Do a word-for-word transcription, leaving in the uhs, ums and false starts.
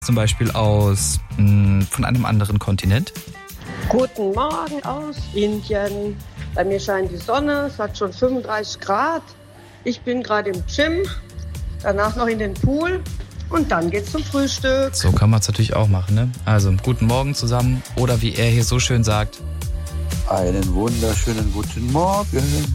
Zum Beispiel aus mh, von einem anderen Kontinent. Guten Morgen aus Indien. Bei mir scheint die Sonne, es hat schon fünfunddreißig Grad. Ich bin gerade im Gym, danach noch in den Pool und dann geht's zum Frühstück. So kann man es natürlich auch machen, ne? Also, guten Morgen zusammen oder wie er hier so schön sagt. Einen wunderschönen guten Morgen.